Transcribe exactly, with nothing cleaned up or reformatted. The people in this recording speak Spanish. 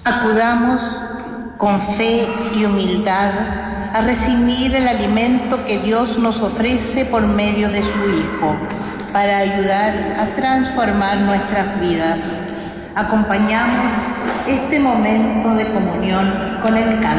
Acudamos con fe y humildad a recibir el alimento que Dios nos ofrece por medio de su Hijo, para ayudar a transformar nuestras vidas. Acompañamos este momento de comunión con el canto.